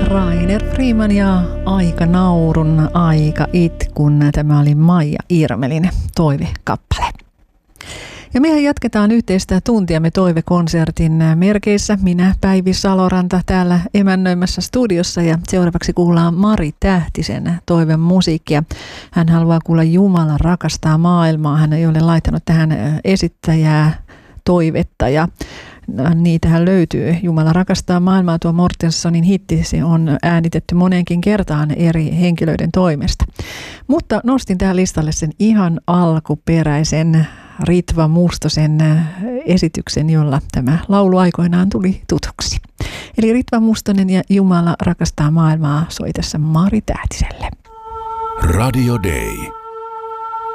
Rainer Freeman ja Aika naurun, aika itkun. Tämä oli Maija Irmelin toivekappale. Ja mehän jatketaan yhteistä tuntiamme toivekonsertin merkeissä. Minä Päivi Saloranta täällä emännöimässä studiossa ja seuraavaksi kuullaan Mari Tähtisen toivemusiikkia. Hän haluaa kuulla Jumala rakastaa maailmaa. Hän ei ole laittanut tähän esittäjää toivetta ja niitähän löytyy. Jumala rakastaa maailmaa, tuo Mortensonin hitti, se on äänitetty moneenkin kertaan eri henkilöiden toimesta. Mutta nostin tähän listalle sen ihan alkuperäisen Ritva Mustosen esityksen, jolla tämä laulu aikoinaan tuli tutuksi. Eli Ritva Mustonen ja Jumala rakastaa maailmaa soitessa Mari Tähtiselle. Radio Day.